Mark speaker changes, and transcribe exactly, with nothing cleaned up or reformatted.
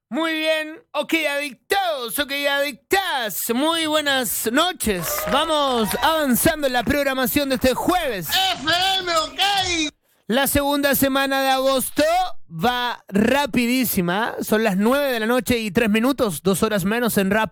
Speaker 1: Muy bien, ok adictados, ok adictas, muy buenas noches. Vamos avanzando en la programación de este jueves.
Speaker 2: F M, ok.
Speaker 1: La segunda semana de agosto va rapidísima, son las nueve de la noche y tres minutos, dos horas menos en Rap